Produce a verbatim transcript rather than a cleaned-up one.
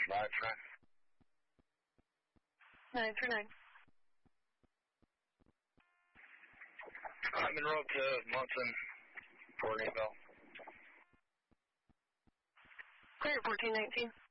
Nine three nine. Nine three nine. I'm en route to Munson for an eval. Clear fourteen nineteen.